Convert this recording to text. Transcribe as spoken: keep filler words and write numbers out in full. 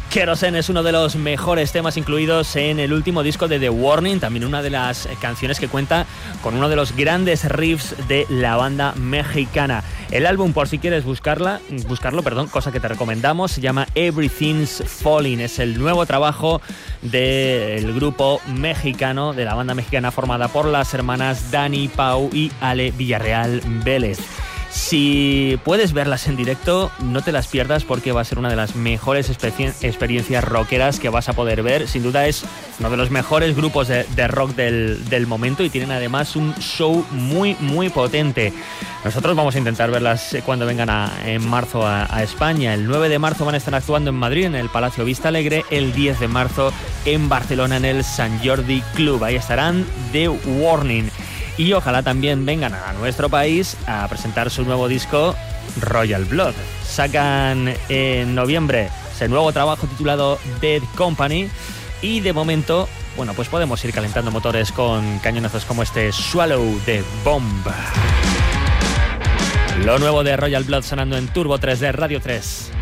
Kerosene es uno de los mejores temas incluidos en el último disco de The Warning, también una de las canciones que cuenta con uno de los grandes riffs de la banda mexicana. El álbum, por si quieres buscarla, buscarlo, perdón, cosa que te recomendamos, se llama Everything's Falling. Es el nuevo trabajo del grupo mexicano, de la banda mexicana formada por las hermanas Dani Pau y Ale Villarreal Vélez. Si puedes verlas en directo, no te las pierdas porque va a ser una de las mejores experien- experiencias rockeras que vas a poder ver. Sin duda es uno de los mejores grupos de, de rock del, del momento y tienen además un show muy, muy potente. Nosotros vamos a intentar verlas cuando vengan a, en marzo a, a España. El nueve de marzo van a estar actuando en Madrid, en el Palacio Vista Alegre. El diez de marzo en Barcelona, en el Sant Jordi Club. Ahí estarán The Warning. Y ojalá también vengan a nuestro país a presentar su nuevo disco Royal Blood. Sacan en noviembre ese nuevo trabajo titulado Dead Company y de momento, bueno, pues podemos ir calentando motores con cañonazos como este Swallow de Bomb. Lo nuevo de Royal Blood sonando en Turbo tres de Radio tres.